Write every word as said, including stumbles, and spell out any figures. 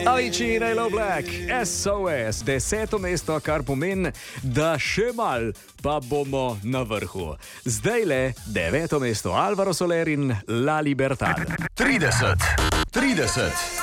Avicii in Hello Black, S O S, deseto mesto, kar pomeni, da še mal, pa bomo na vrhu. Zdaj le deveto mesto, Alvaro Soler in La Libertad. trideset, trideset.